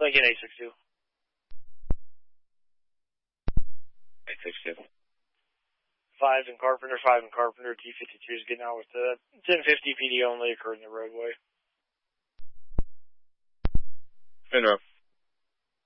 Lincoln 862. 862. 5 in Carpenter, T-52 is getting out with 1050 PD only occurring in the roadway. Monroe.